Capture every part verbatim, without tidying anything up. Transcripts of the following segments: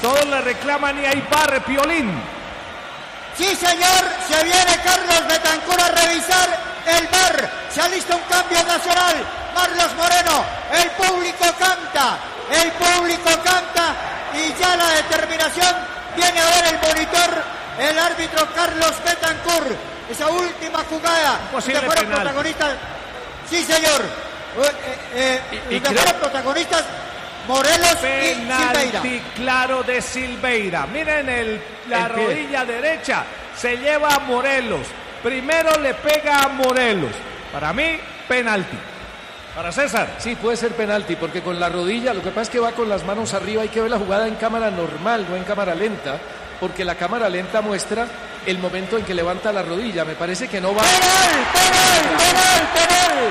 Todos le reclaman y hay barre, Piolín. Sí, señor, se viene Carlos Betancur a revisar el V A R. Se alista un cambio nacional. Marlos Moreno, el público canta, el público canta y ya la determinación viene a ver el monitor, el árbitro Carlos Betancur. Esa última jugada que fueron penal. Protagonistas. Sí, señor. Eh, eh, y, y que fueron protagonistas Morelos penalti y Silveira. Claro de Silveira. Miren el, la el rodilla derecha. Se lleva a Morelos. Primero le pega a Morelos. Para mí, penalti. Para César. Sí, puede ser penalti, porque con la rodilla, lo que pasa es que va con las manos arriba, hay que ver la jugada en cámara normal, no en cámara lenta, porque la cámara lenta muestra el momento en que levanta la rodilla. Me parece que no va. ¡Penal! ¡Penal! ¡Penal! ¡Penal!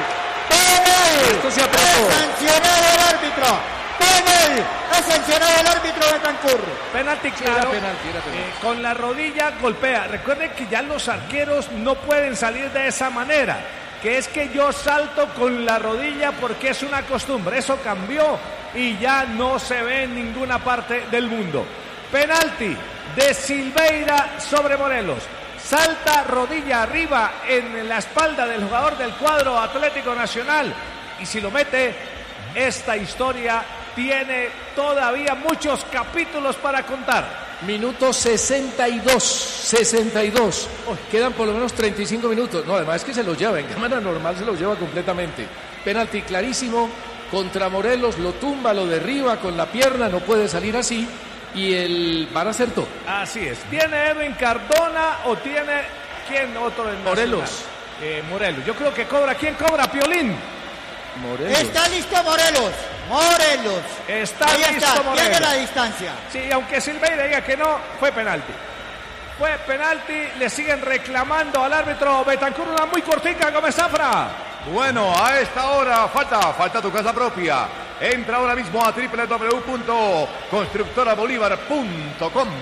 ¡Penal! Esto se apretó. ¡Sancionado el árbitro! ¡Penal! Ha sancionado el árbitro Betancur. Penalti, claro. Era penalti, era penalti. Eh, con la rodilla golpea. Recuerden que ya los arqueros no pueden salir de esa manera, que es que yo salto con la rodilla porque es una costumbre. Eso cambió y ya no se ve en ninguna parte del mundo. Penalti de Silveira sobre Morelos. Salta rodilla arriba en la espalda del jugador del cuadro Atlético Nacional y si lo mete, esta historia tiene todavía muchos capítulos para contar. Minuto sesenta y dos, sesenta y dos. Oh, quedan por lo menos treinta y cinco minutos. No, además es que se los lleva, en cámara normal se los lleva completamente. Penalti clarísimo contra Morelos, lo tumba, lo derriba con la pierna, no puede salir así. Y el V A R acertó. Así es. ¿Tiene Edwin Cardona o tiene quién otro en Morelos? Eh, Morelos. Yo creo que cobra. ¿Quién cobra? Piolín. Morelos. Está listo Morelos. Morelos. Está Ahí listo está. Morelos. Tiene la distancia. Sí, aunque Silveira diga que no, fue penalti. Fue penalti. Le siguen reclamando al árbitro Betancur una muy cortica, Gómez Zafra. Bueno, a esta hora falta, falta tu casa propia. Entra ahora mismo a doble u doble u doble u punto constructora bolívar punto com.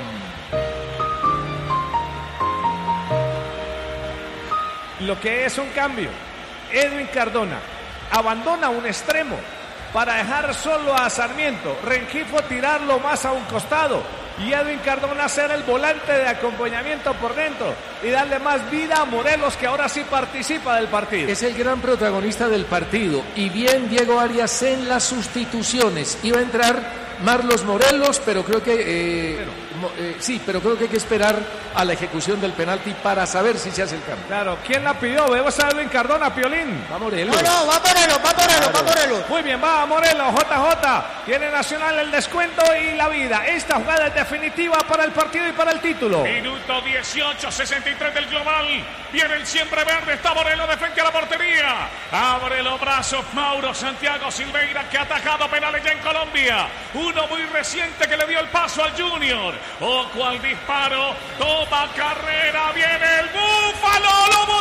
Lo que es un cambio. Edwin Cardona abandona un extremo para dejar solo a Sarmiento. Rengifo tirarlo más a un costado y Edwin Cardona ser el volante de acompañamiento por dentro y darle más vida a Morelos, que ahora sí participa del partido. Es el gran protagonista del partido y bien Diego Arias en las sustituciones. Iba a entrar Marlos Morelos, pero creo que eh, pero. mo, eh, sí, pero creo que hay que esperar a la ejecución del penalti para saber si se hace el cambio. Claro, ¿quién la pidió? Vemos a Edwin Cardona, Piolín. Va Morelos. No, no, va Morelos, va Morelos, claro. va Morelos. Muy bien, va Morelos, J J. Tiene Nacional el descuento y la vida. Esta jugada es definitiva para el partido y para el título. Minuto dieciocho, sesenta y tres del global. Viene el siempre verde, está Morelos de frente a la portería. Abre los brazos Mauro Santiago Silveira, que ha atajado penales ya en Colombia. Uno muy reciente que le dio el paso al Junior. Ojo al disparo, toma carrera, viene el Búfalo, lo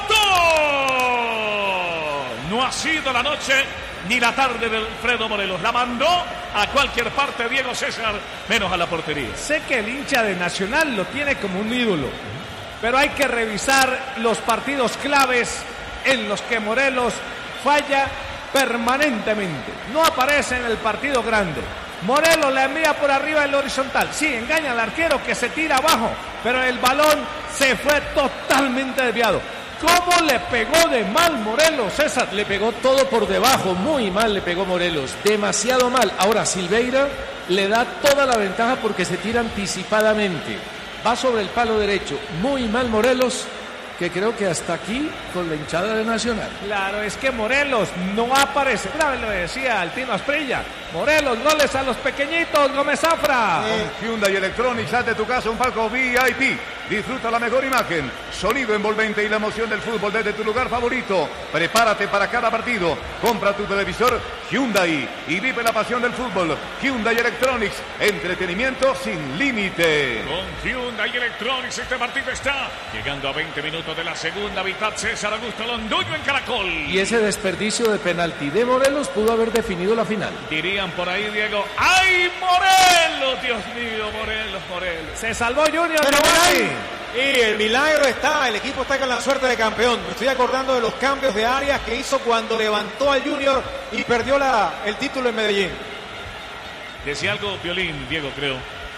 botó. No ha sido la noche ni la tarde de Alfredo Morelos. La mandó a cualquier parte Diego César, menos a la portería. Sé que el hincha de Nacional lo tiene como un ídolo, pero hay que revisar los partidos claves en los que Morelos falla permanentemente. No aparece en el partido grande. Morelos la envía por arriba del horizontal. Sí, engaña al arquero que se tira abajo, pero el balón se fue totalmente desviado. ¿Cómo le pegó de mal Morelos, César? Le pegó todo por debajo, muy mal le pegó Morelos, demasiado mal. Ahora Silveira le da toda la ventaja porque se tira anticipadamente. Va sobre el palo derecho, muy mal Morelos, que creo que hasta aquí con la hinchada de Nacional. Claro, es que Morelos no aparece. Una vez lo decía el Tino Asprilla. Morelos, goles a los pequeñitos, Gómez Zafra. Eh. Con Hyundai Electronics, haz de tu casa un palco V I P. Disfruta la mejor imagen, sonido envolvente y la emoción del fútbol desde tu lugar favorito. Prepárate para cada partido. Compra tu televisor Hyundai y vive la pasión del fútbol. Hyundai Electronics, entretenimiento sin límite. Con Hyundai Electronics este partido está llegando a veinte minutos de la segunda mitad. César Augusto Londoño en Caracol. Y ese desperdicio de penalti de Morelos pudo haber definido la final. Dirían por ahí, Diego, ¡ay, Morelos! Dios mío, Morelos, Morelos. Se salvó Junior. Pero y el milagro está, el equipo está con la suerte de campeón. Me estoy acordando de los cambios de Arias que hizo cuando levantó al Junior y perdió la, el título en Medellín. Decía algo Piolín, Diego, creo.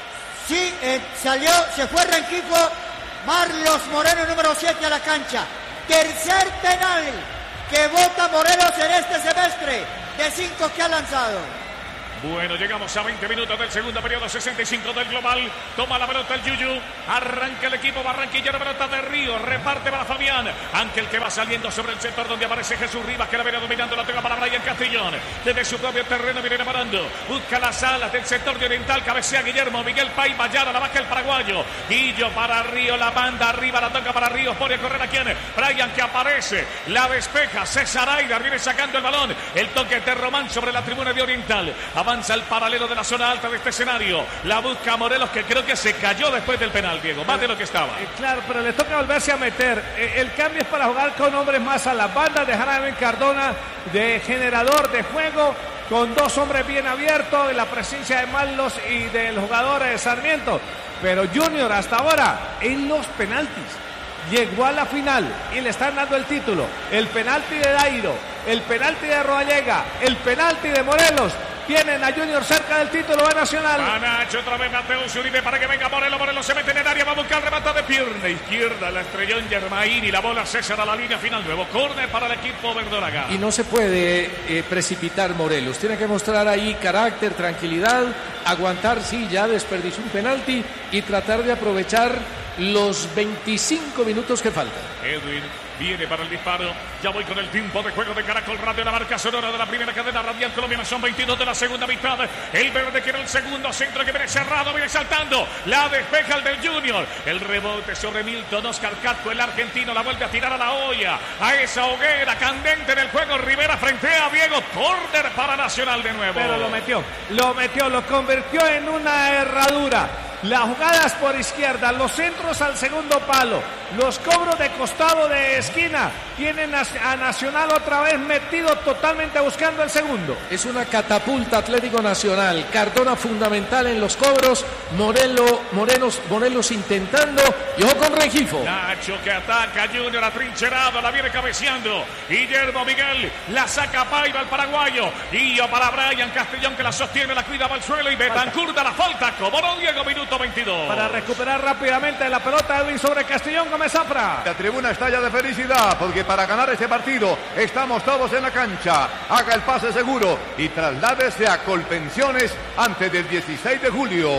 Sí, eh, salió, se fue Rengifo. Marlos Moreno, número siete, a la cancha. Tercer penal que vota Morelos en este semestre, de cinco que ha lanzado. Bueno, llegamos a veinte minutos del segundo periodo, sesenta y cinco del global. Toma la pelota el Yuyu. Arranca el equipo barranquillero, pelota de Río. Reparte para Fabián. Ángel que va saliendo sobre el sector donde aparece Jesús Rivas, que la viene dominando. La tenga para Brian Castellón. Desde su propio terreno viene parando. Busca las alas del sector de Oriental. Cabecea Guillermo. Miguel Paiva. Ya la baja el paraguayo. Guillo para Río. La banda arriba. La toca para Río. Pone a correr a quien. Brian que aparece. La despeja. César Aidar viene sacando el balón. El toque de Román sobre la tribuna de Oriental. Avanza al paralelo de la zona alta de este escenario. La busca Morelos, que creo que se cayó después del penal, Diego, más de lo que estaba. Eh, claro, pero le toca volverse a meter. Eh, el cambio es para jugar con hombres más a las bandas. Dejar a Ben Cardona de generador de juego, con dos hombres bien abiertos, en la presencia de Marlos y del jugador de Sarmiento. Pero Junior hasta ahora en los penaltis llegó a la final y le están dando el título. El penalti de Dairo, el penalti de Rodallega, el penalti de Morelos. Tienen a Junior cerca del título de Nacional. A Nacho otra vez Mateo Uribe para que venga Morelos. Morelos se mete en el área, va a buscar remata de pierna izquierda. La estrelló en Germain y la bola César a la línea final. Nuevo córner para el equipo verdolaga. Y no se puede eh, precipitar Morelos. Tiene que mostrar ahí carácter, tranquilidad, aguantar, sí, ya desperdició un penalti y tratar de aprovechar los veinticinco minutos que faltan. Edwin viene para el disparo. Ya voy con el tiempo de juego de Caracol Radio, la marca sonora de la primera cadena radial colombiana. Son veintidós de la segunda mitad. El verde quiere el segundo centro que viene cerrado, viene saltando. La despeja el del Junior. El rebote sobre Milton Oscar Catco, el argentino, la vuelve a tirar a la olla. A esa hoguera candente en el juego. Rivera frente a Diego. Córner para Nacional de nuevo. Pero lo metió, lo metió, lo convirtió en una herradura. Las jugadas por izquierda, los centros al segundo palo, los cobros de costado de esquina, tienen a Nacional otra vez metido totalmente buscando el segundo. Es una catapulta Atlético Nacional. Cardona fundamental en los cobros, Morelo, Morenos, Morelos intentando, y ojo con Rengifo. Nacho que ataca, Junior atrincherado, la viene cabeceando. Guillermo Miguel, la saca Paiva al paraguayo. Y yo para Brian Castellón que la sostiene, la cuida al suelo y Betancourt da la falta. Como no, Diego, minuto veintidós. Para recuperar rápidamente la pelota Edwin sobre Castellón Gómez Zafra. La tribuna estalla de felicidad porque para ganar este partido estamos todos en la cancha. Haga el pase seguro y trasládese a Colpensiones antes del dieciséis de julio.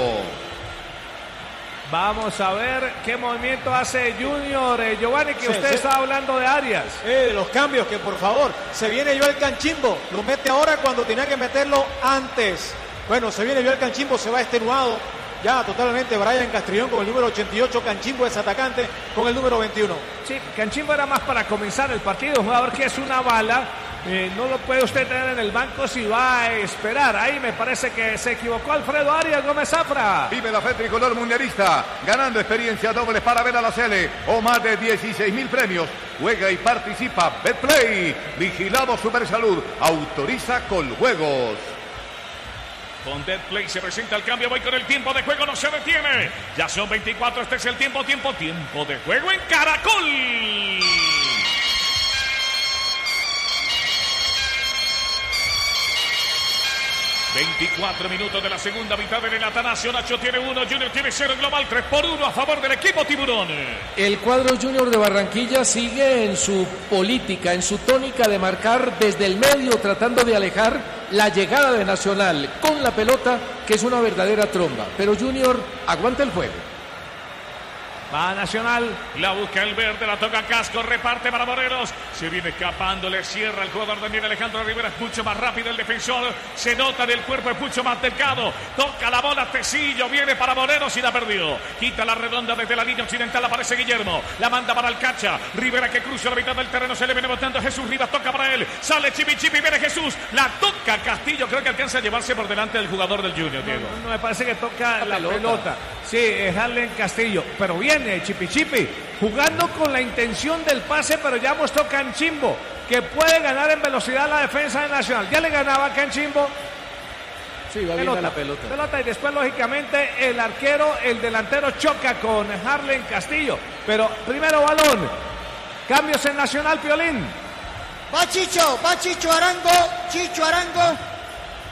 Vamos a ver qué movimiento hace Junior. Eh, Giovanni, que sí, usted sí. está hablando de Arias. Eh, los cambios, que por favor, se viene Joel Canchimbo, lo mete ahora cuando tenía que meterlo antes. Bueno, se viene Joel Canchimbo, se va extenuado ya totalmente Brian Castrillón con el número ochenta y ocho, Canchimbo es atacante con el número veintiuno. Sí, Canchimbo era más para comenzar el partido, un jugador que es una bala. Eh, no lo puede usted tener en el banco si va a esperar. Ahí me parece que se equivocó Alfredo Arias Gómez Zafra. Vive la fe tricolor mundialista, ganando experiencia doble para ver a la Sele o más de dieciséis mil premios. Juega y participa. Betplay, vigilado Supersalud, autoriza Coljuegos. Con Betplay se presenta el cambio, voy con el tiempo de juego, no se detiene. Ya son veinticuatro, este es el tiempo, tiempo, tiempo de juego en Caracol. veinticuatro minutos de la segunda mitad en el Atanasio. Nacho tiene uno, Junior tiene cero, global tres por uno a favor del equipo Tiburón. El cuadro Junior de Barranquilla sigue en su política, en su tónica de marcar desde el medio, tratando de alejar la llegada de Nacional con la pelota, que es una verdadera tromba. Pero Junior aguanta el juego. Va Nacional. La busca el verde, la toca Casco, reparte para Morelos. Se viene escapando, le cierra el jugador Daniel Alejandro Rivera. Es mucho más rápido el defensor. Se nota del cuerpo, es mucho más delgado. Toca la bola Tecillo, viene para Morelos y la perdió. Quita la redonda desde la línea occidental, aparece Guillermo. La manda para Alcacha. Rivera que cruza la mitad del terreno, se le viene botando Jesús Rivas, toca para él. Sale Chipi Chipi, viene Jesús. La toca Castillo, creo que alcanza a llevarse por delante del jugador del Junior, Diego. No, no, me parece que toca la, La pelota. pelota. Sí, es Harlen Castillo. Pero viene Chipi Chipi jugando con la intención del pase, pero ya mostró Canchimbo que puede ganar en velocidad la defensa de Nacional. Ya le ganaba a Canchimbo. Sí, va bien a la pelota. Pelota y después, lógicamente, el arquero, el delantero choca con Harlen Castillo. Pero primero balón. Cambios en Nacional, Piolín. Va Chicho, va Chicho Arango, Chicho Arango.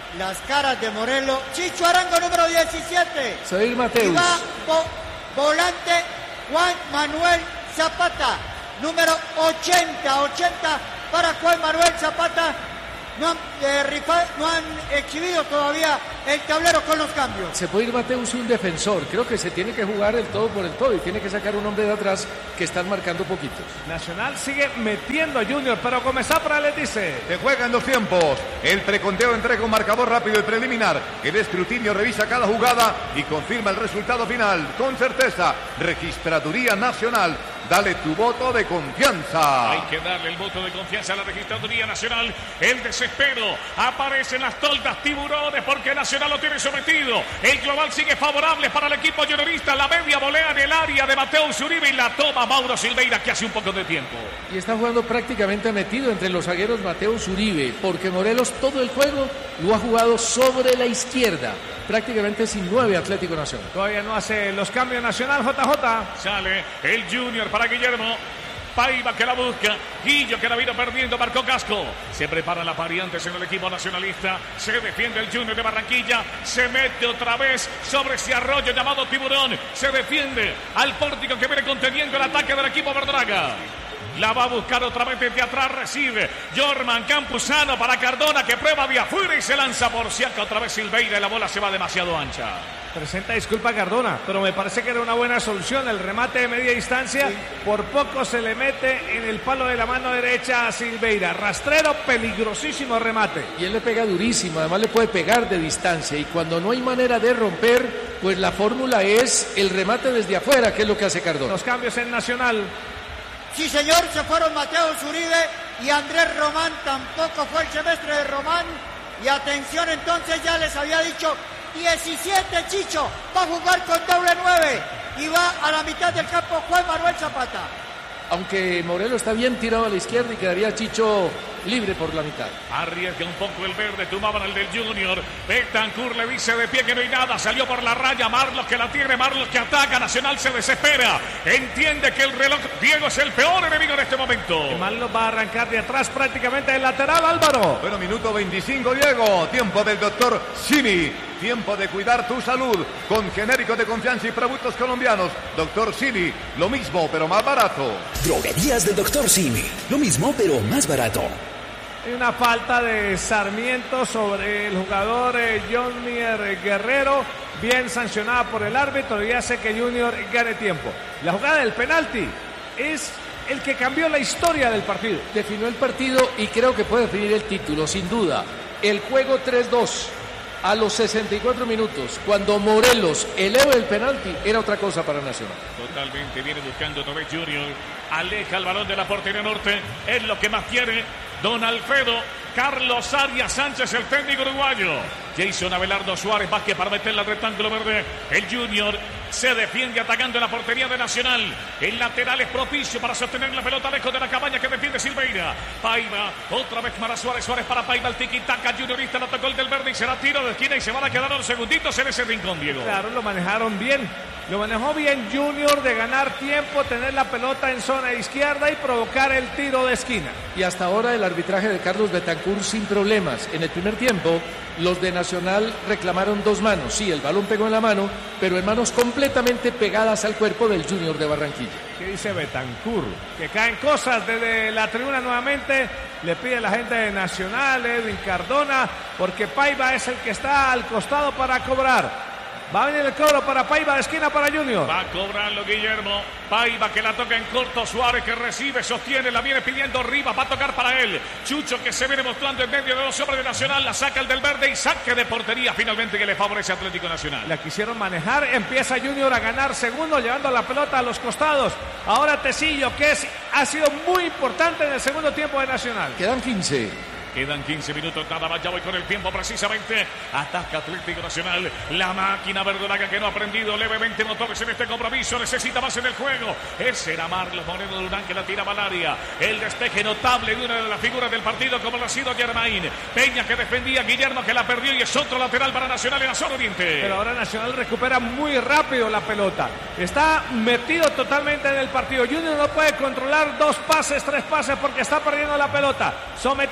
las caras de Morelos. Chicho Arango, número diecisiete. Sair Mateus. Y va vo volante Juan Manuel Zapata, número ochenta. ochenta para Juan Manuel Zapata. No han, eh, rifa, no han exhibido todavía el tablero con los cambios. Se puede ir Mateus un defensor. Creo que se tiene que jugar el todo por el todo y tiene que sacar un hombre de atrás que están marcando poquitos. Nacional sigue metiendo a Junior, pero Comezapra les dice: Se juegan dos tiempos. El preconteo entrega un marcador rápido y preliminar. El escrutinio revisa cada jugada y confirma el resultado final. Con certeza, Registraduría Nacional. Dale tu voto de confianza. Hay que darle el voto de confianza a la Registraduría Nacional. El desespero. Aparecen las toldas tiburones porque Nacional lo tiene sometido. El global sigue favorable para el equipo juniorista. La media volea en el área de Mateus Uribe y la toma Mauro Silveira, que hace un poco de tiempo. Y está jugando prácticamente metido entre los zagueros Mateus Uribe, porque Morelos todo el juego lo ha jugado sobre la izquierda. Prácticamente sin nueve Atlético Nacional. Todavía no hace los cambios Nacional. J J. Sale el Junior para Guillermo. Paiva que la busca. Guillo que la vino perdiendo. Marcó Casco. Se preparan las variantes en el equipo nacionalista. Se defiende el Junior de Barranquilla. Se mete otra vez sobre ese arroyo llamado Tiburón. Se defiende al pórtico que viene conteniendo el ataque del equipo Verdolaga. La va a buscar otra vez desde atrás. Recibe Jorman Campuzano para Cardona, que prueba de afuera y se lanza por Siaca. Otra vez Silveira y la bola se va demasiado ancha. Presenta disculpa Cardona, pero me parece que era una buena solución. El remate de media distancia, sí. Por poco se le mete en el palo de la mano derecha a Silveira. Rastrero, peligrosísimo remate. Y él le pega durísimo, además le puede pegar de distancia. Y cuando no hay manera de romper, pues la fórmula es el remate desde afuera, que es lo que hace Cardona. Los cambios en Nacional. Sí, señor, se fueron Mateus Uribe y Andrés Román. Tampoco fue el semestre de Román. Y atención, entonces ya les había dicho, diecisiete Chicho, va a jugar con doble nueve. Y va a la mitad del campo Juan Manuel Zapata. Aunque Morelos está bien tirado a la izquierda y quedaría Chicho libre por la mitad. Arriesga un poco el verde, tumbaban el del Junior. Betancur le dice de pie que no hay nada. Salió por la raya, Marlos que la tiene, Marlos que ataca. Nacional se desespera. Entiende que el reloj Diego es el peor enemigo en este momento. Y Marlos va a arrancar de atrás prácticamente el lateral, Álvaro. Bueno, minuto veinticinco, Diego. Tiempo del doctor Simi. Tiempo de cuidar tu salud con genéricos de confianza y productos colombianos. Doctor Simi, lo mismo pero más barato. Droguerías del doctor Simi, lo mismo pero más barato. Hay una falta de Sarmiento sobre el jugador eh, Jonier Guerrero, bien sancionada por el árbitro y hace que Junior gane tiempo. La jugada del penalti es el que cambió la historia del partido. Definió el partido y creo que puede definir el título, sin duda. El juego tres dos. A los sesenta y cuatro minutos, cuando Morelos eleva el penalti, era otra cosa para Nacional. Totalmente, viene buscando otra vez Junior. Aleja el balón de la portería norte. Es lo que más quiere don Alfredo Carlos Arias Sánchez, el técnico uruguayo. Jason Abelardo Suárez Vázquez para meterla al rectángulo verde. El Junior se defiende atacando en la portería de Nacional. El lateral es propicio para sostener la pelota lejos de la cabaña que defiende Silveira. Paiva, otra vez para Suárez. Suárez para Paiva, el tiki-taka juniorista, la tocó el del verde y será tiro de esquina y se van a quedar unos segunditos en ese rincón, Diego. Claro, lo manejaron bien. Lo manejó bien Junior de ganar tiempo, tener la pelota en zona izquierda y provocar el tiro de esquina. Y hasta ahora el arbitraje de Carlos Betancur sin problemas. En el primer tiempo, los de Nacional reclamaron dos manos. Sí, el balón pegó en la mano, pero en manos completamente pegadas al cuerpo del Junior de Barranquilla. ¿Qué dice Betancur? Que caen cosas desde la tribuna nuevamente. Le pide a la gente de Nacional, Edwin Cardona, porque Paiva es el que está al costado para cobrar. Va a venir el cobro para Paiva, de esquina para Junior. Va a cobrarlo Guillermo. Paiva que la toca en corto. Suárez que recibe, sostiene, la viene pidiendo Rivas. Va a tocar para él. Chucho que se viene mostrando en medio de los hombres de Nacional. La saca el del verde y saque de portería finalmente que le favorece a Atlético Nacional. La quisieron manejar. Empieza Junior a ganar segundo, llevando la pelota a los costados. Ahora Tecillo, que es, ha sido muy importante en el segundo tiempo de Nacional. Quedan quince. Quedan quince minutos, nada más, ya voy con el tiempo precisamente. Ataca Atlético Nacional, la máquina verdolaga que no ha aprendido levemente motores en este compromiso, necesita más en el juego. Ese era Marlos Moreno Durán que la tiraba al área. El despeje notable de una de las figuras del partido como lo ha sido Germain. Peña que defendía, Guillermo que la perdió y es otro lateral para Nacional en la zona oriente. Pero ahora Nacional recupera muy rápido la pelota. Está metido totalmente en el partido. Junior no puede controlar dos pases, tres pases porque está perdiendo la pelota. Sometido, pero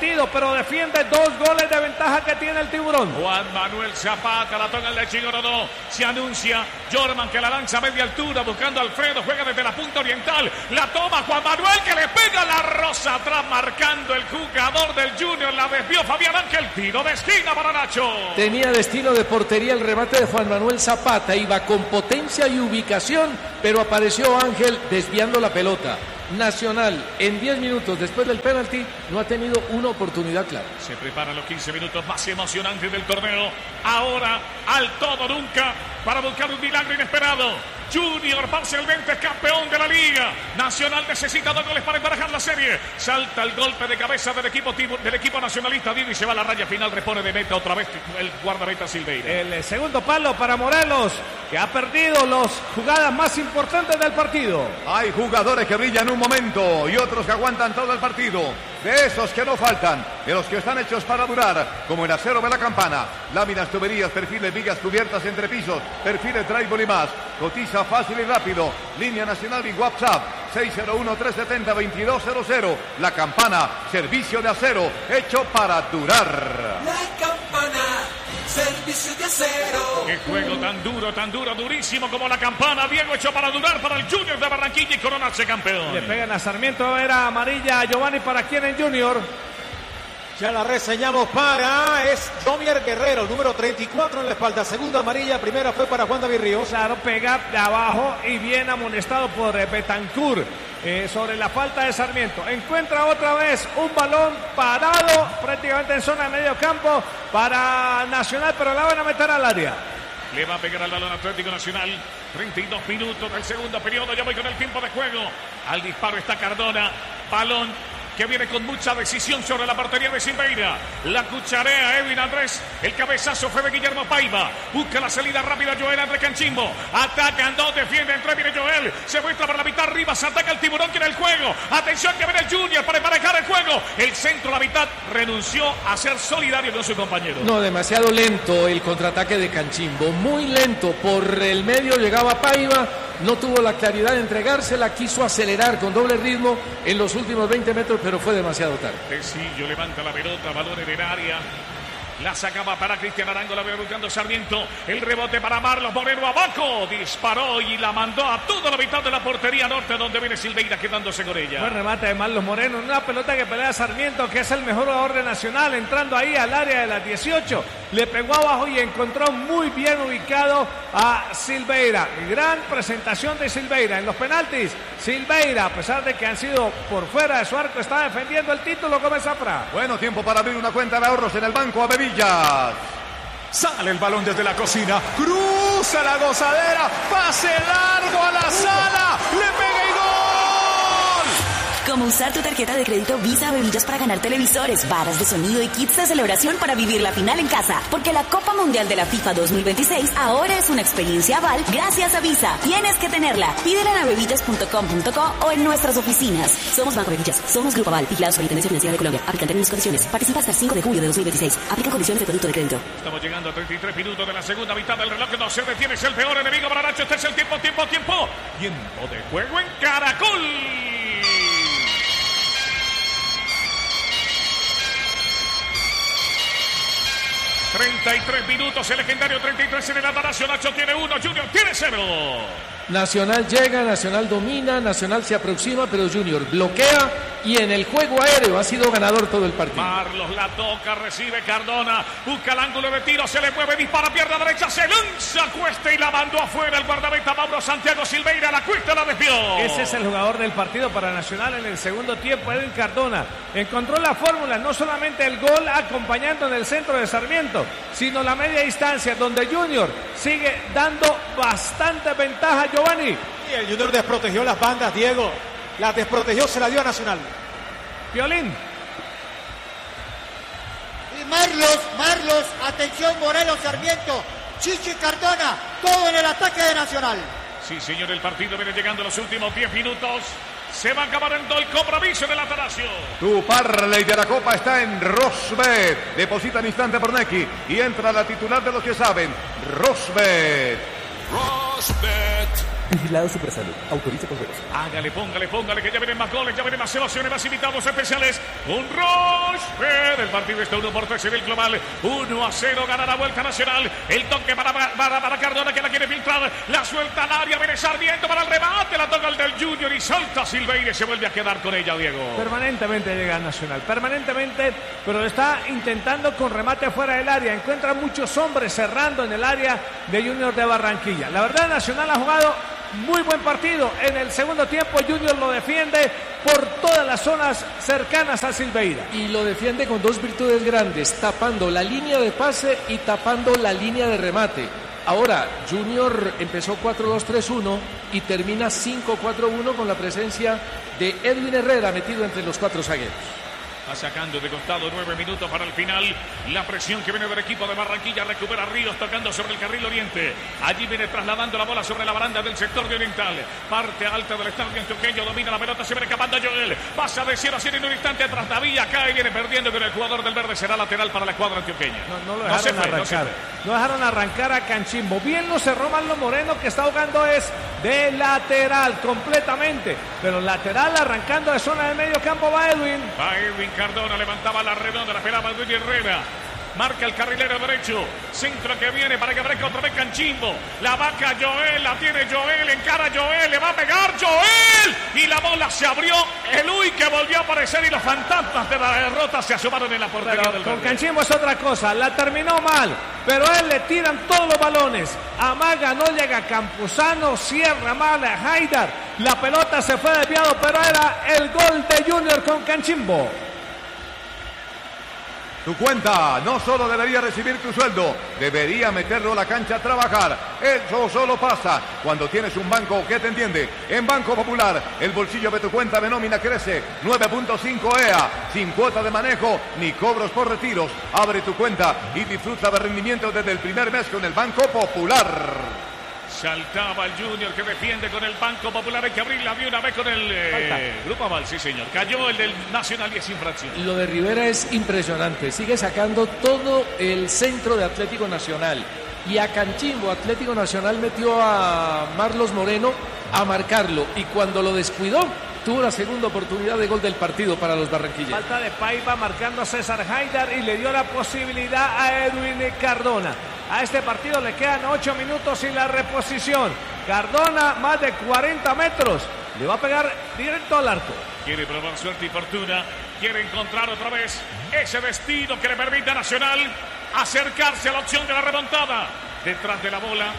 lo defiende. Dos goles de ventaja que tiene el Tiburón. Juan Manuel Zapata, la toca el de Chigorodó. Se anuncia Jorman que la lanza a media altura buscando a Alfredo. Juega desde la punta oriental. La toma Juan Manuel que le pega la rosa atrás marcando el jugador del Junior. La desvió Fabián Ángel. Tiro de esquina para Nacho. Tenía destino de portería el remate de Juan Manuel Zapata. Iba con potencia y ubicación, pero apareció Ángel desviando la pelota. Nacional en diez minutos después del penalti no ha tenido una oportunidad clara. Se preparan los quince minutos más emocionantes del torneo. Ahora al todo nunca para buscar un milagro inesperado. Junior parcialmente campeón de la liga. Nacional necesita dos goles para emparejar la serie. Salta el golpe de cabeza del equipo del equipo nacionalista. Diego y se va a la raya final. Repone de meta otra vez el guardameta Silveira. El segundo palo para Morelos, que ha perdido las jugadas más importantes del partido. Hay jugadores que brillan un momento y otros que aguantan todo el partido. De esos que no faltan, de los que están hechos para durar, como el acero de la campana, láminas, tuberías, perfiles, vigas cubiertas entre pisos, perfiles, drywall y más. Cotiza fácil y rápido. Línea nacional y WhatsApp seis cero uno, tres siete cero, dos dos cero cero. La Campana, servicio de acero hecho para durar. La Campana, servicio de acero. Qué juego tan duro, tan duro, durísimo como La Campana. Diego hecho para durar para el Junior de Barranquilla y coronarse campeón. Le pegan a Sarmiento, era amarilla a Giovanni. ¿Para quién en Junior? Ya la reseñamos para, es Jomier Guerrero, número treinta y cuatro en la espalda, segunda amarilla, primera fue para Juan David Ríos. Claro, pega de abajo y bien amonestado por eh, Betancourt eh, sobre la falta de Sarmiento. Encuentra otra vez un balón parado prácticamente en zona de medio campo para Nacional, pero la van a meter al área. Le va a pegar al balón Atlético Nacional. treinta y dos minutos del segundo periodo. Ya voy con el tiempo de juego. Al disparo está Cardona. Balón que viene con mucha decisión sobre la portería de Silveira. La cucharea Edwin Andrés. El cabezazo fue de Guillermo Paiva. Busca la salida rápida Joel Andrés Canchimbo. Atacan dos, defiende entre viene Joel. Se muestra por la mitad arriba. Se ataca el Tiburón que en el juego. Atención que viene el Junior para emparejar el juego. El centro, la mitad, renunció a ser solidario con su compañero. No, demasiado lento el contraataque de Canchimbo. Muy lento. Por el medio llegaba Paiva. No tuvo la claridad de entregársela, quiso acelerar con doble ritmo en los últimos veinte metros, pero fue demasiado tarde. Tecillo levanta la pelota, balón en el área. La sacaba para Cristian Arango, la viene buscando Sarmiento. El rebote para Marlos Moreno abajo. Disparó y la mandó a toda la mitad de la portería norte, donde viene Silveira quedándose con ella. Buen remate de Marlos Moreno. Una pelota que pelea Sarmiento, que es el mejor jugador de Nacional, entrando ahí al área de las dieciocho. Le pegó abajo y encontró muy bien ubicado a Silveira. Gran presentación de Silveira en los penaltis. Silveira, a pesar de que han sido por fuera de su arco, está defendiendo el título como Zafra. Bueno, tiempo para abrir una cuenta de ahorros en el Banco Abevillas. Sale el balón desde la cocina, cruza la gozadera, pase largo a la sala, le pega y gol. Cómo usar tu tarjeta de crédito Visa Bebillas para ganar televisores, barras de sonido y kits de celebración para vivir la final en casa. Porque la Copa Mundial de la FIFA dos mil veintiséis ahora es una experiencia aval gracias a Visa. Tienes que tenerla. Pídela en abebillas punto com punto co o en nuestras oficinas. Somos Banco Bebillas, somos Grupo Aval, vigilados por la Intendencia Financiera de Colombia. Aplican términos y condiciones. Participa hasta el cinco de julio de dos mil veintiséis. Aplican condiciones de producto de crédito. Estamos llegando a treinta y tres minutos de la segunda mitad del reloj. No se detiene, es el peor enemigo para Nacho. Este es el tiempo, tiempo, tiempo. Tiempo de juego en Caracol. treinta y tres minutos, el legendario treinta y tres en el Atanasio. Nacho tiene uno, Junior tiene cero. Nacional llega, Nacional domina, Nacional se aproxima, pero Junior bloquea y en el juego aéreo ha sido ganador todo el partido. Marlos la toca, recibe Cardona, busca el ángulo de tiro, se le mueve, dispara, pierna derecha, se lanza cuesta y la mandó afuera el guardameta Mauro Santiago Silveira, la cuesta la desvió. Ese es el jugador del partido para Nacional en el segundo tiempo, Edwin Cardona. Encontró la fórmula, no solamente el gol acompañando en el centro de Sarmiento, sino la media distancia, donde Junior sigue dando bastante ventaja. Giovanni. Y el Junior desprotegió las bandas, Diego. Las desprotegió, se la dio a Nacional. Violín. Y Marlos, Marlos, atención, Morelos, Sarmiento, Chichi, Cardona, todo en el ataque de Nacional. Sí, señor, el partido viene llegando a los últimos diez minutos. Se va acabando el compromiso del Atanasio. Tu parlay de la Copa está en Rosbet. Deposita en instante por Nequi y entra la titular de los que saben, Rosbet. Rosbet. Vigilado Supersalud. Autoriza con juegos. Hágale, póngale, póngale, que ya vienen más goles, ya vienen más emociones, más invitados especiales. Un rush. El partido está uno por tres en el global. uno a cero, gana la Vuelta Nacional. El toque para, para, para Cardona, que la quiere filtrar. La suelta al área, viene Sarmiento para el remate. La toca el del Junior y salta Silveira y se vuelve a quedar con ella, Diego. Permanentemente llega Nacional, permanentemente, pero está intentando con remate fuera del área. Encuentra muchos hombres cerrando en el área de Junior de Barranquilla. La verdad, Nacional ha jugado muy buen partido. En el segundo tiempo Junior lo defiende por todas las zonas cercanas a Silveira. Y lo defiende con dos virtudes grandes, tapando la línea de pase y tapando la línea de remate. Ahora, Junior empezó cuatro dos tres uno y termina cinco cuatro uno con la presencia de Edwin Herrera metido entre los cuatro zagueros. Va sacando de costado, nueve minutos para el final. La presión que viene del equipo de Barranquilla. Recupera Ríos tocando sobre el carril oriente. Allí viene trasladando la bola sobre la baranda del sector de oriental. Parte alta del estadio antioqueño. Domina la pelota, se viene escapando Joel. Pasa de cero a cien en un instante tras Davilla. Cae, viene perdiendo con el jugador del verde. Será lateral para la escuadra antioqueña. No, no lo dejaron no fue, arrancar. No, no dejaron arrancar a Canchimbo. Bien lo cerró Marlon Moreno, que está jugando es de lateral completamente. Pero lateral arrancando de zona de medio campo va Edwin. Va Edwin Cardona, levantaba la redonda, la esperaba Edwin Herrera. Marca el carrilero derecho. Centro que viene para que aparezca otra vez Canchimbo. La vaca Joel, la tiene Joel. Encara Joel, le va a pegar Joel. Y la bola se abrió. El Uy que volvió a aparecer y los fantasmas de la derrota se asomaron en la portería pero del con verde. Canchimbo es otra cosa. La terminó mal, pero a él le tiran todos los balones. Amaga, no llega Campuzano, cierra mal a Haidar. La pelota se fue desviado, pero era el gol de Junior con Canchimbo. Tu cuenta no solo debería recibir tu sueldo, debería meterlo a la cancha a trabajar. Eso solo pasa cuando tienes un banco que te entiende. En Banco Popular, el bolsillo de tu cuenta de nómina crece. nueve punto cinco E A, sin cuota de manejo ni cobros por retiros. Abre tu cuenta y disfruta de rendimiento desde el primer mes con el Banco Popular. Saltaba el Junior que defiende con el Banco Popular. Hay que abrirla de una vez con el eh, Grupo Aval, sí señor. Cayó el del Nacional y es infracción. Lo de Rivera es impresionante. Sigue sacando todo el centro de Atlético Nacional. Y a Canchimbo, Atlético Nacional metió a Marlos Moreno a marcarlo. Y cuando lo descuidó, tuvo la segunda oportunidad de gol del partido para los barranquilleros. Falta de Paiva marcando a César Haidar y le dio la posibilidad a Edwin Cardona. A este partido le quedan ocho minutos y la reposición. Cardona, más de cuarenta metros. Le va a pegar directo al arco. Quiere probar suerte y fortuna. Quiere encontrar otra vez ese destino que le permite a Nacional acercarse a la opción de la remontada. Detrás de la bola.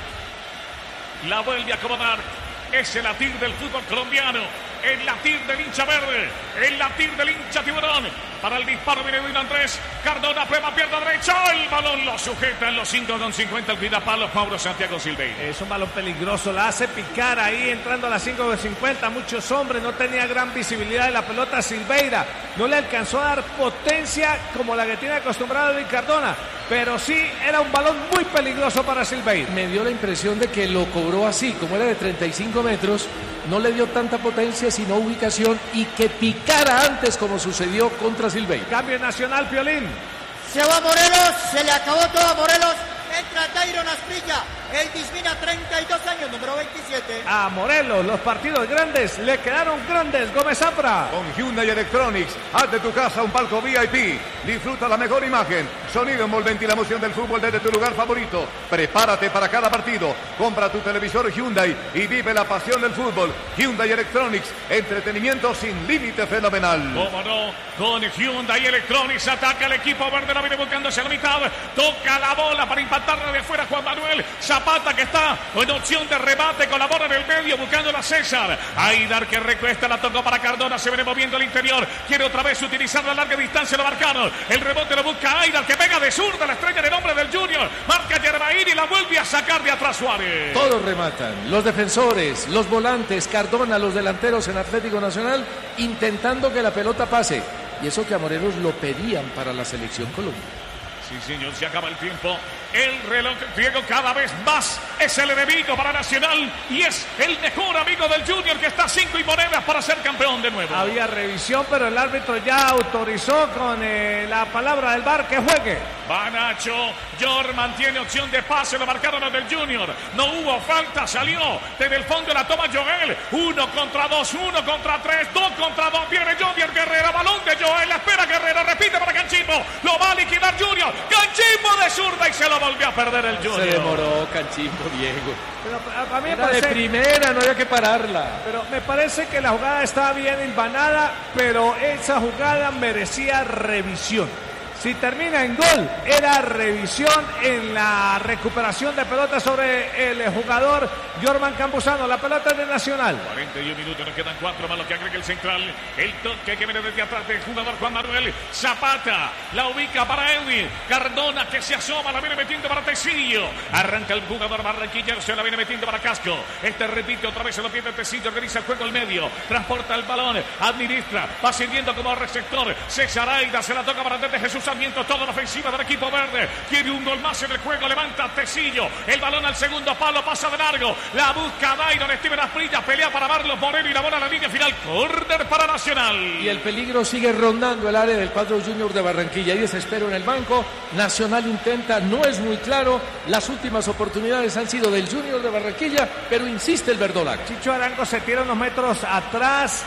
La vuelve a acomodar. Es el latir del fútbol colombiano. El latir del hincha verde. El latir del hincha tiburón. Para el disparo viene Luis Andrés. Cardona prueba pierna derecha. El balón lo sujeta en los cinco con cincuenta. El cuidapalos Mauro Santiago Silveira. Es un balón peligroso. La hace picar ahí entrando a las cinco con cincuenta. Muchos hombres. No tenía gran visibilidad de la pelota Silveira. No le alcanzó a dar potencia como la que tiene acostumbrado Luis Cardona. Pero sí era un balón muy peligroso para Silveira. Me dio la impresión de que lo cobró así. Como era de treinta y cinco metros. No le dio tanta potencia sino ubicación y que picara antes como sucedió contra Silveira. Cambio Nacional, Piolín. Se va Morelos, se le acabó todo a Morelos. Entra Dairon Asprilla, el Dismina, treinta y dos años, número veintisiete. A Morelos, los partidos grandes le quedaron grandes. Gómez Zafra. Con Hyundai Electronics, haz de tu casa un palco V I P. Disfruta la mejor imagen, sonido envolvente y la emoción del fútbol desde tu lugar favorito. Prepárate para cada partido. Compra tu televisor Hyundai y vive la pasión del fútbol. Hyundai Electronics, entretenimiento sin límite fenomenal. ¿Cómo no? Con Hyundai Electronics ataca el equipo verde, la viene buscándose a la mitad. Toca la bola para impactarla de afuera Juan Manuel Zapata, que está en opción de remate, colabora en el medio buscando a César. Haidar que recuesta, la tocó para Cardona, se viene moviendo al interior, quiere otra vez utilizar la larga distancia, lo marcaron, el rebote lo busca Haidar, que pega de zurda, la estrella del hombre del Junior, marca Yermaín y la vuelve a sacar de atrás Suárez. Todos rematan, los defensores, los volantes, Cardona, los delanteros en Atlético Nacional, intentando que la pelota pase, y eso que a Morelos lo pedían para la selección Colombia. Sí, señor, se acaba el tiempo. El reloj griego cada vez más es el enemigo para Nacional y es el mejor amigo del Junior, que está a cinco y monedas para ser campeón de nuevo. Había revisión, pero el árbitro ya autorizó con eh, la palabra del V A R que juegue. Va Nacho, Jorman tiene opción de pase, lo marcaron los del Junior. No hubo falta, salió desde el fondo, la toma Joel. Uno contra dos, uno contra tres, dos contra dos. Viene Junior Guerrero, balón de Joel, la espera Guerrero, repite para Canchimbo. Lo va a liquidar Junior. Canchimbo de zurda y se lo volvió a perder el Junior. Se demoró Canchimbo, Diego. Pero a, a mí me Era parece, de primera, no había que pararla. Pero me parece que la jugada estaba bien hilvanada, pero esa jugada merecía revisión. Si termina en gol, era revisión en la recuperación de pelota sobre el jugador Jorman Campuzano. La pelota es de Nacional. cuarenta y un minutos, nos quedan cuatro más lo que agrega el central. El toque que viene desde atrás del jugador Juan Manuel Zapata. La ubica para Edwin Cardona, que se asoma, la viene metiendo para Tecillo. Arranca el jugador barranquillero, se la viene metiendo para Casco. Este repite otra vez, se lo pierde Tecillo, organiza el juego al medio. Transporta el balón, administra, va sirviendo como receptor. César Aida se la toca para desde Jesús Sarmiento, toda la ofensiva del equipo verde. Quiere un gol más en el juego, levanta Tecillo. El balón al segundo palo, pasa de largo. La busca Dairon, Steven Asprilla, pelea para Marlos Moreno y la bola a la línea final. Córner para Nacional. Y el peligro sigue rondando el área del cuadro Junior de Barranquilla. Hay desespero en el banco. Nacional intenta, no es muy claro. Las últimas oportunidades han sido del Junior de Barranquilla, pero insiste el verdolaga. Chicho Arango se tira unos metros atrás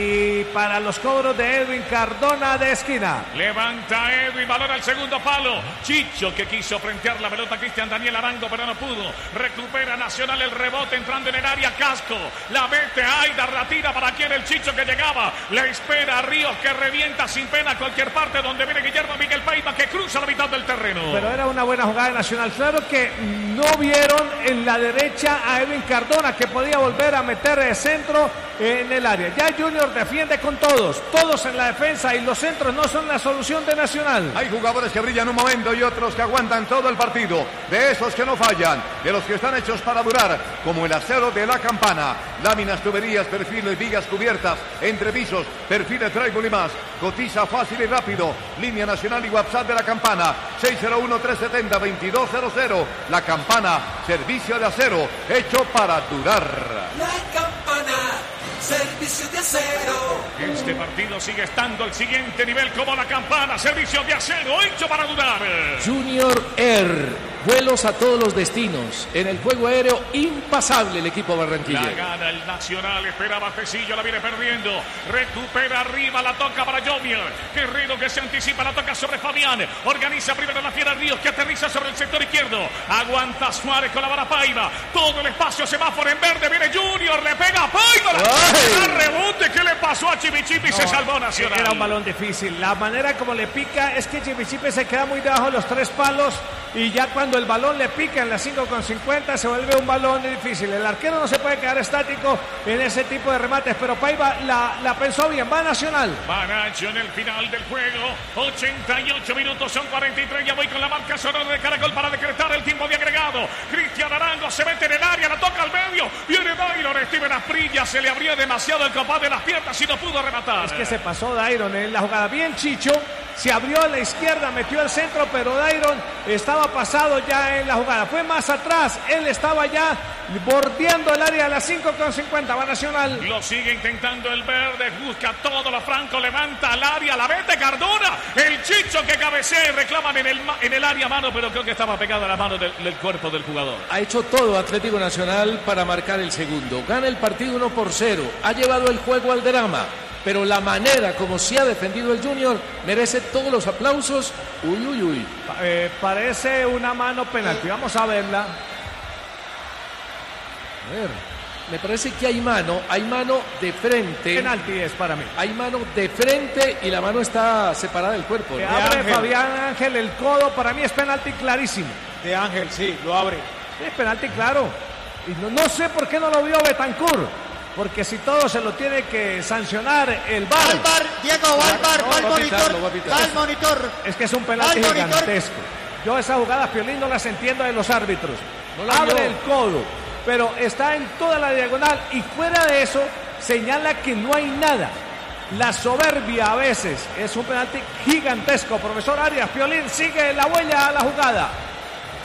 y para los cobros de Edwin Cardona de esquina. Levanta Edwin, balón al segundo palo. Chicho, que quiso frentear la pelota Cristian Daniel Arango, pero no pudo. Recupera Nacional el rebote entrando en el área. Casco, la mete Aida, la tira para quien el Chicho que llegaba. Le espera a Ríos, que revienta sin pena a cualquier parte donde viene Guillermo Miguel Paiva, que cruza la mitad del terreno. Pero era una buena jugada de Nacional. Claro que no vieron en la derecha a Edwin Cardona, que podía volver a meter el centro en el área. Ya Junior defiende con todos, todos en la defensa, y los centros no son la solución de Nacional. Hay jugadores que brillan un momento y otros que aguantan todo el partido. De esos que no fallan, de los que están hechos para durar, como el acero de la Campana. Láminas, tuberías, perfiles, vigas cubiertas, entrepisos, perfiles, trébol y más. Cotiza fácil y rápido. Línea nacional y WhatsApp de la Campana. seis cero uno, tres siete cero, veintidós cero cero. La Campana, servicio de acero, hecho para durar. La Campana, servicio de acero. Este partido sigue estando al siguiente nivel como la Campana, servicio de acero, hecho para durar. Junior Air, vuelos a todos los destinos. En el juego aéreo, impasable el equipo Barranquilla. La gana el Nacional, esperaba Tecillo, la viene perdiendo. Recupera arriba, la toca para Junior. Guerrero que se anticipa, la toca sobre Fabián. Organiza primero la fiera Ríos, que aterriza sobre el sector izquierdo. Aguanta Suárez con la vara Paiva. Todo el espacio, semáforo en verde. Viene Junior, le pega a Paiva. La, la rebote, ¿qué le pasó a Chimichipi? No, se salvó Nacional. Era un balón difícil. La manera como le pica es que Chimichipi se queda muy debajo de los tres palos. Y ya cuando el balón le pica en las cinco con cincuenta se vuelve un balón difícil. El arquero no se puede quedar estático en ese tipo de remates, pero Paiva la, la pensó bien. Va Nacional. Va Nacho en el final del juego. ochenta y ocho minutos, son cuarenta y tres. Ya voy con la marca sonora de Caracol para decretar el tiempo de agregado. Cristian Arango se mete en el área, la toca al medio. Viene Dairon, Steven Asprilla, se le abrió demasiado el copado de las piernas y no pudo rematar. Es que se pasó Dairon en la jugada. Bien Chicho, se abrió a la izquierda, metió al centro, pero Dairon estaba pasado ya en la jugada. Fue más atrás, él estaba ya bordeando el área de las cinco con cincuenta. Va Nacional. Lo sigue intentando el verde, busca todo lo franco, levanta al área, la vete Cardona. El Chicho que cabecea y reclaman en el, en el área mano, pero creo que estaba pegada a la mano del, del cuerpo del jugador. Ha hecho todo Atlético Nacional para marcar el segundo. Gana el partido uno por cero. Ha llevado el juego al drama. Pero la manera como se ha defendido el Junior merece todos los aplausos. Uy, uy, uy. Eh, parece una mano penalti. Vamos a verla. A ver, me parece que hay mano. Hay mano de frente. Penalti es para mí. Hay mano de frente y la mano está separada del cuerpo. Que abre Ángel. Fabián Ángel el codo. Para mí es penalti clarísimo. De Ángel, sí, lo abre. Sí, es penalti claro. Y no, no sé por qué no lo vio Betancur. Porque si todo se lo tiene que sancionar el V A R. Va al V A R, Diego, va al V A R, va al monitor, va al monitor. Es que es un penalti gigantesco. Yo esas jugadas, Piolín, no las entiendo de los árbitros. No abre vio. el codo, pero está en toda la diagonal y fuera de eso señala que no hay nada. La soberbia a veces es un penalti gigantesco. Profesor Arias, Piolín sigue la huella a la jugada.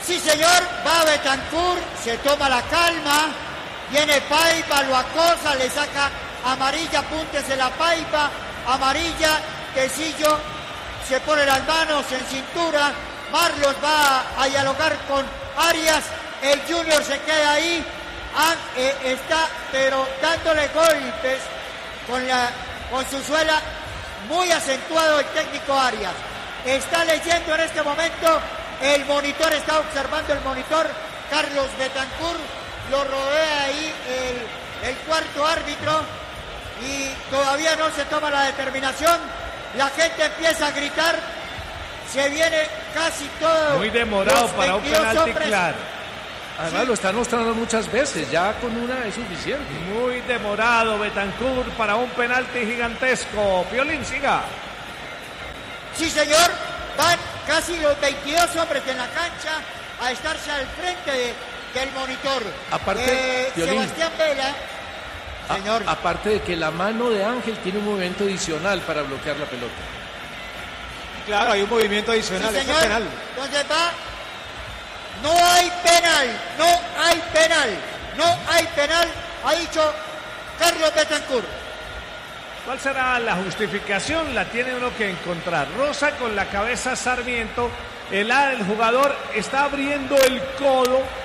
Sí, señor, va Betancur, se toma la calma, viene Paiva, lo acosa, le saca amarilla, apúntese la Paiva, amarilla, Tecillo se pone las manos en cintura, Marlos va a dialogar con Arias, el Junior se queda ahí, ah, eh, está pero dándole golpes con, la, con su suela, muy acentuado el técnico Arias. Está leyendo en este momento el monitor, está observando el monitor, Carlos Betancur, lo rodea ahí el, el cuarto árbitro y todavía no se toma la determinación, la gente empieza a gritar, se viene casi todo. Muy demorado para un penalti hombres. Claro. Además sí. Lo están mostrando muchas veces, ya con una es suficiente. Muy demorado Betancur para un penalti gigantesco. Piolín, siga. Sí, señor, van casi los veintidós hombres en la cancha a estarse al frente de, del monitor. Aparte, eh, Piolín, Sebastián Vela, señor. A, aparte de que la mano de Ángel tiene un movimiento adicional para bloquear la pelota. Claro, hay un movimiento adicional, sí, es penal. Entonces va, no hay penal, no hay penal, no hay penal, ha dicho Carlos Betancur. ¿Cuál será la justificación? La tiene uno que encontrar. Rosa con la cabeza Sarmiento, el, el jugador está abriendo el codo